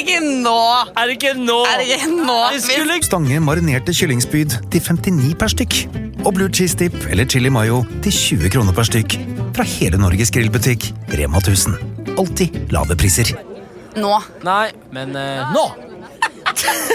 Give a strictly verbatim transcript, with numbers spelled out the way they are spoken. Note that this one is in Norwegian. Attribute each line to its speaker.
Speaker 1: det ikke nå?
Speaker 2: Er det ikke nå?
Speaker 1: Er det ikke nå?
Speaker 2: Det skulle...
Speaker 3: Stange marinerte kyllingspyd til femtini per stykk. Og blue cheese dip eller chili mayo til tjue kroner per stykk. Fra hele Norges grillbutikk, Rema tusen. Alltid lave priser.
Speaker 1: Nå.
Speaker 2: Nei, men uh, nå!